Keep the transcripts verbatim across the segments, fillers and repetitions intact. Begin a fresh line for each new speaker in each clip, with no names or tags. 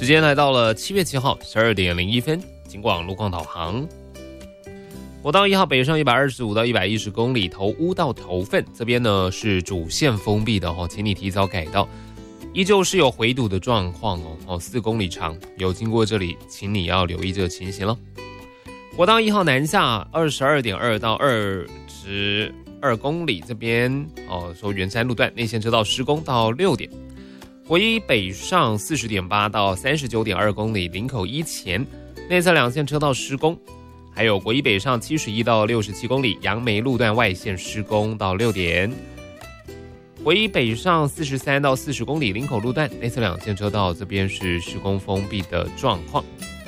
时间来到了七月七号十二点零一分，警广路况导航。国道一号北上一百二十五到一百一十公里，头屋到头份这边呢是主线封闭的哦，请你提早改道。依旧是有回堵的状况哦，哦，四公里长，有经过这里，请你要留意这个情形了。国道一号南下二十二点二到二十二公里这边哦，说圆山路段内线车道施工到六点。国一北上四十点八到三十九点二公里，林口一前内侧两线车道施工。还有国一北上七十一到六十七公里，杨梅路段外线施工到六点。国一北上四十三到四十公里，林口路段内侧两线车道这边是施工封闭的状况。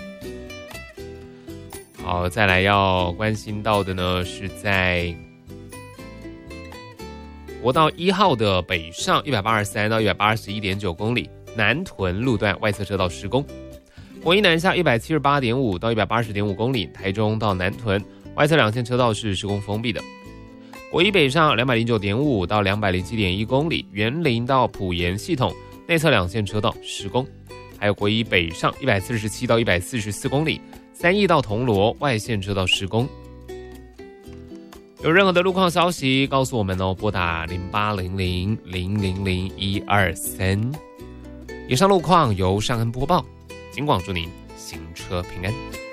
好，再来要关心到的呢，是在国道一号的北上一百八十三到一百八十一点九公里，南屯路段外侧车道施工。国一南下一百七十八点五到一百八十点五公里，台中到南屯外侧两线车道是施工封闭的。国一北上两百零九点五到两百零七点一公里，园林到埔盐系统内侧两线车道施工。还有国一北上一百四十七到一百四十四公里，三义到铜锣外线车道施工。有任何的路况消息告诉我们哦，拨打零八零零零零零一二三。以上路况由尚恩播报，警广祝您行车平安。